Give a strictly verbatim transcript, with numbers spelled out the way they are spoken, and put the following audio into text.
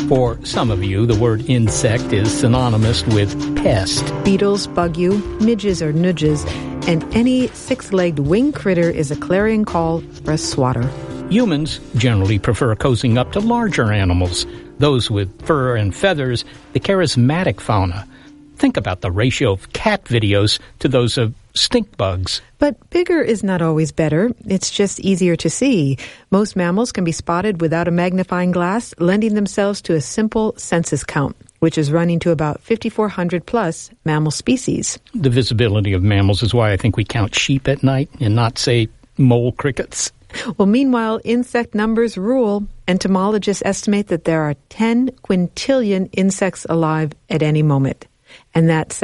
For some of you, the word insect is synonymous with pest. Beetles bug you, midges or nudges, and any six-legged wing critter is a clarion call for a swatter. Humans generally prefer cozying up to larger animals, those with fur and feathers, the charismatic fauna. Think about the ratio of cat videos to those of stink bugs. But bigger is not always better. It's just easier to see. Most mammals can be spotted without a magnifying glass, lending themselves to a simple census count, which is running to about fifty-four hundred plus mammal species. The visibility of mammals is why I think we count sheep at night and not, say, mole crickets. Well, meanwhile, insect numbers rule. Entomologists estimate that there are ten quintillion insects alive at any moment. And that